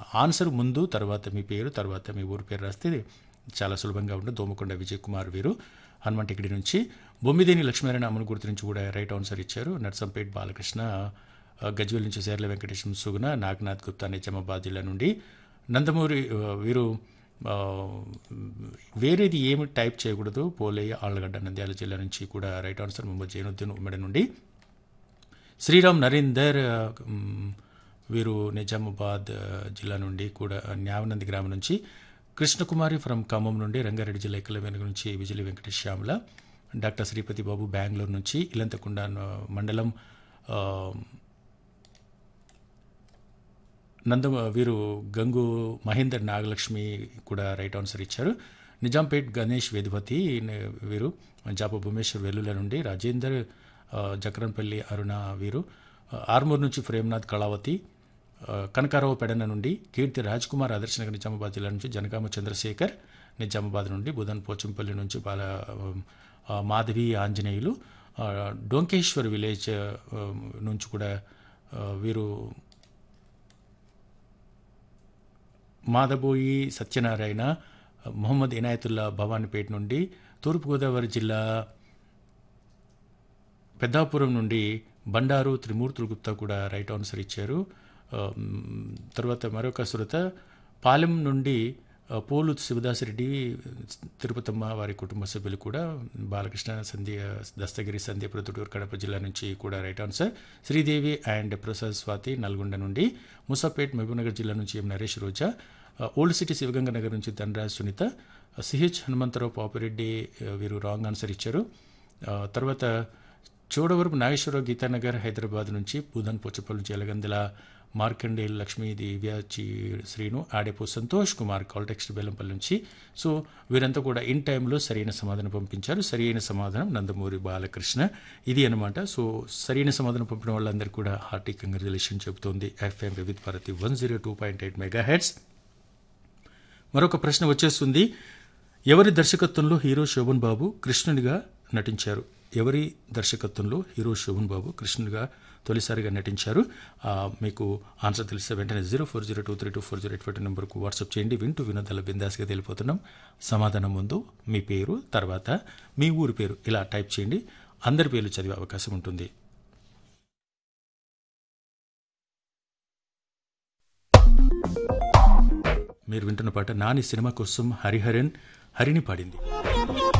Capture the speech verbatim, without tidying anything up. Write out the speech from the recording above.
Answer ముందు తర్వాత మీ పేరు తర్వాత మీ ఊరి పేరు రాస్తే చాలా సులభంగా ఉంటుంది. దోమకొండ విజయ్ కుమార్ వీరు హనుమంటికిడి నుంచి. బొమ్మిదేని లక్ష్మీనారాయణ అమలు గుర్తు నుంచి కూడా రైట్ ఆన్సర్ ఇచ్చారు. నర్సంపేట్ బాలకృష్ణ గజ్వేల్ నుంచి సేర్ల వెంకటేశం సుగుణ నాగనాథ్ గుప్తా నిజామాబాద్ జిల్లా నుండి. నందమూరి వీరు వేరేది ఏమి టైప్ చేయకూడదు పోలేయ ఆళ్లగడ్డ నంద్యాల జిల్లా నుంచి కూడా రైట్ ఆన్సర్. మొహమ్మద్ జైనుద్దీన్ ఉమ్మడి నుండి. శ్రీరామ్ నరేందర్ వీరు నిజామాబాద్ జిల్లా నుండి కూడా న్యావనంది గ్రామం నుంచి. కృష్ణకుమారి ఫ్రమ్ ఖమ్మం నుండి. రంగారెడ్డి జిల్లా ఎక్కల వెనుక నుంచి విజయలి వెంకటేష్ శ్యామల. డాక్టర్ శ్రీపతి బాబు బెంగళూరు నుంచి. ఇలంతకుండ మండలం నంద వీరు గంగు మహేందర్ నాగలక్ష్మి కూడా రైట్ ఆన్సర్ ఇచ్చారు. నిజాంపేట్ గణేష్ వేదుపతి వీరు జాప భువనేశ్వర్ వెల్లుల నుండి. రాజేందర్ జక్రన్పల్లి అరుణ వీరు ఆర్మూర్ నుంచి. ప్రేమ్నాథ్ కళావతి కనకారావు పెడన నుండి. కీర్తి రాజ్ కుమార్ ఆదర్శనగర్ నిజామాబాద్ జిల్లా నుంచి. జనగామ చంద్రశేఖర్ నిజామాబాద్ నుండి. బుధన్ పోచంపల్లి నుంచి బాల మాధవి ఆంజనేయులు. డొంకేశ్వర్ విలేజ్ నుంచి కూడా వీరు మాదబోయి సత్యనారాయణ. మొహమ్మద్ ఇనాయతుల్లా భవానీపేట నుండి. తూర్పుగోదావరి జిల్లా పెద్దాపురం నుండి బండారు త్రిమూర్తులు గుప్తా కూడా రైట్ ఆన్సర్ ఇచ్చారు. తర్వాత మరొక శ్రోత పాలెం నుండి పోలు శివదాసిరెడ్డి తిరుపతమ్మ వారి కుటుంబ సభ్యులు కూడా. బాలకృష్ణ సంధ్య దస్తగిరి సంధ్య ప్రొద్దుటూరు కడప జిల్లా నుంచి కూడా right answer. Sridevi and Prasad Swathi Nalgonda నుండి. ముసాపేట్ మహబూబ్నగర్ జిల్లా నుంచి ఎం నరేష్ రోజా. ఓల్డ్ సిటీ శివగంగ నగర్ నుంచి ధనరాజ్ సునీత. సిహెచ్ హనుమంతరావు పాపిరెడ్డి వీరు రాంగ్ ఆన్సర్ ఇచ్చారు. తర్వాత చోడవరపు నాగేశ్వరరావు గీతానగర్ హైదరాబాద్ నుంచి. బూదన్ పోచపల్లి నుంచి ఎలగందల మార్కండే లక్ష్మీ దివ్యాచి శ్రీను. ఆడేపు సంతోష్ కుమార్ కాల్టెక్స్ట్ బెల్లంపల్లి నుంచి. సో వీరంతా కూడా ఇన్ టైంలో సరైన సమాధానం పంపించారు. సరైన సమాధానం నందమూరి బాలకృష్ణ. ఇది అనమాట. సో సరైన సమాధానం పంపిన వాళ్ళందరికీ కూడా హార్టీ కంగ్రాచులేషన్ చెబుతోంది FM Vividh Bharati one zero two point eight mega heads. మరొక ప్రశ్న వచ్చేస్తుంది. ఎవరి దర్శకత్వంలో హీరో శోభన్ బాబు కృష్ణునిగా నటించారు? ఎవరి దర్శకత్వంలో హీరో శోభన్ బాబు కృష్ణునిగా తొలిసారిగా నటించారు? మీకు ఆన్సర్ తెలిస్తే వెంటనే zero four zero two three two four zero eight five నెంబర్కు వాట్సాప్ చేయండి. వింటూ వినోదాల బిందాస్గా తెలిపోతున్నాం. సమాధానం ముందు మీ పేరు తర్వాత మీ ఊరి పేరు ఇలా టైప్ చేయండి. అందరి పేర్లు చదివే అవకాశం ఉంటుంది. మీరు వింటున్న పాట నాని సినిమా కోసం హరిహరన్ హరిని పాడింది.